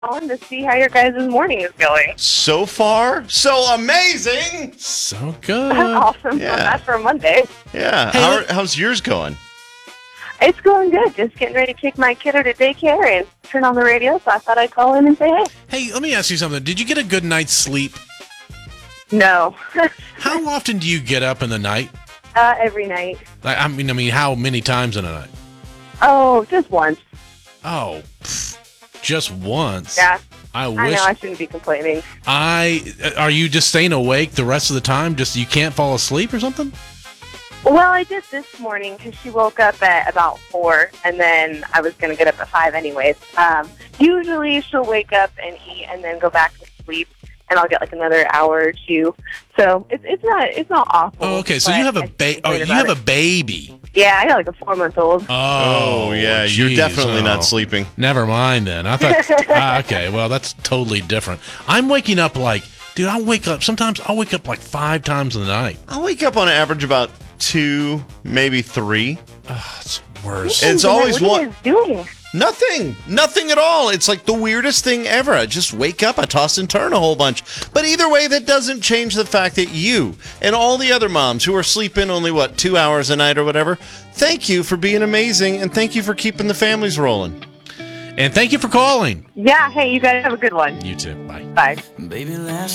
calling to see how your guys' morning is going. So far, so amazing. So good. Awesome. Yeah. Well, that's for Monday. Yeah. Hey, How's yours going? It's going good. Just getting ready to take my kiddo to daycare and turn on the radio, so I thought I'd call in and say hey. Hey, let me ask you something. Did you get a good night's sleep? No. How often do you get up in the night? Every night. I mean, how many times in a night? Oh, just once. Oh, just once. Yeah. I I wish. know I shouldn't be complaining. Are you just staying awake the rest of the time? Just you can't fall asleep or something? Well, I did this morning because she woke up at about 4, and then I was going to get up at 5 anyways. Usually she'll wake up and eat and then go back to sleep, and I'll get like another hour or two. So it's not awful. Oh, okay. So but you have a I you have a baby. Yeah, I got like a 4-month-old. Oh yeah, you're geez, definitely oh. not sleeping. Never mind then. I thought. Okay, well that's totally different. I'm waking up like, dude. Sometimes I'll wake up like 5 times in the night. I wake up on average about 2, maybe 3. It's worse. It's always what one. are you guys doing? Nothing at all. It's like the weirdest thing ever. I just wake up, I toss and turn a whole bunch. But either way, that doesn't change the fact that you and all the other moms who are sleeping only, 2 hours a night or whatever, thank you for being amazing, and thank you for keeping the families rolling. And thank you for calling. Yeah, hey, you guys have a good one. You too. Bye. Bye. Baby, last